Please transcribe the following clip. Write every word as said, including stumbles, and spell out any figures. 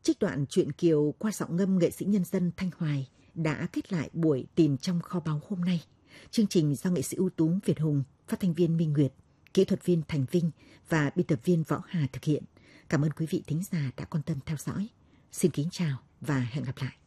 Trích đoạn truyện Kiều qua giọng ngâm nghệ sĩ nhân dân Thanh Hoài đã kết lại buổi Tìm trong kho báu hôm nay. Chương trình do nghệ sĩ ưu tú Việt Hùng, phát thanh viên Minh Nguyệt, kỹ thuật viên Thành Vinh và biên tập viên Võ Hà thực hiện. Cảm ơn quý vị thính giả đã quan tâm theo dõi. Xin kính chào và hẹn gặp lại.